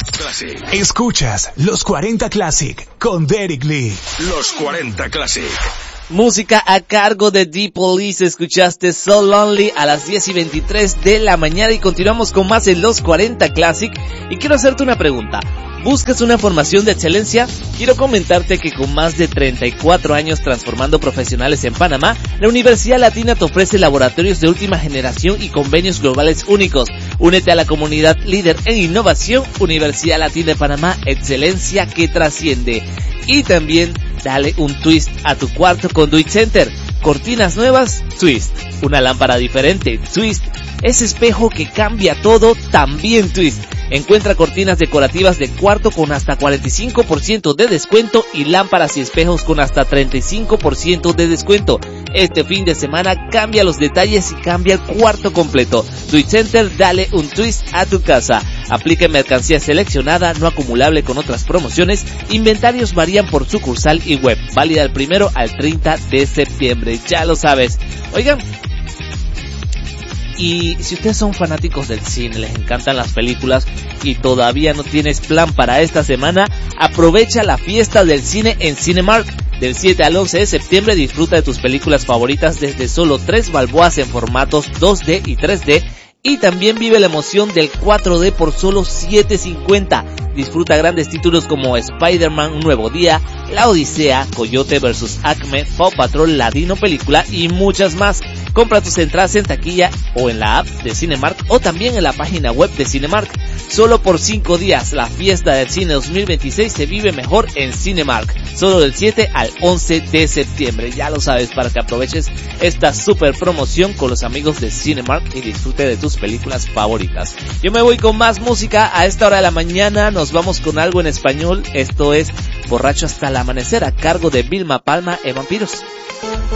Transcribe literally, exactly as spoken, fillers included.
Classic. Escuchas Los cuarenta Classic con Derek Lee. Los cuarenta Classic. Música a cargo de The Police. Escuchaste So Lonely a las diez y veintitrés de la mañana y continuamos con más en Los cuarenta Classic. Y quiero hacerte una pregunta. ¿Buscas una formación de excelencia? Quiero comentarte que con más de treinta y cuatro años transformando profesionales en Panamá, la Universidad Latina te ofrece laboratorios de última generación y convenios globales únicos. Únete a la comunidad líder en innovación, Universidad Latina de Panamá, excelencia que trasciende. Y también dale un twist a tu cuarto con Duit Center. Cortinas nuevas, Twist. Una lámpara diferente, Twist. Ese espejo que cambia todo, también Twist. Encuentra cortinas decorativas de cuarto con hasta cuarenta y cinco por ciento de descuento y lámparas y espejos con hasta treinta y cinco por ciento de descuento. Este fin de semana cambia los detalles y cambia el cuarto completo. Duit Center, dale un twist a tu casa. Aplica en mercancía seleccionada, no acumulable con otras promociones. Inventarios varían por sucursal y web. Válida del primero al treinta de septiembre. Ya lo sabes. Oigan, y si ustedes son fanáticos del cine, les encantan las películas y todavía no tienes plan para esta semana, aprovecha la fiesta del cine en Cinemark. Del siete al once de septiembre disfruta de tus películas favoritas desde solo tres balboas en formatos dos D y tres D. Y también vive la emoción del cuatro D por solo siete cincuenta. Disfruta grandes títulos como Spider-Man Un Nuevo Día, La Odisea, Coyote versus. Acme, Paw Patrol, Ladino Película y muchas más. Compra tus entradas en taquilla o en la app de Cinemark o también en la página web de Cinemark. Solo por cinco días, la fiesta del cine dos mil veintiséis se vive mejor en Cinemark. Solo del siete al once de septiembre. Ya lo sabes, para que aproveches esta super promoción con los amigos de Cinemark y disfrute de tus películas favoritas. Yo me voy con más música a esta hora de la mañana. Nos vamos con algo en español. Esto es Borracho hasta el amanecer a cargo de Vilma Palma e Vampiros.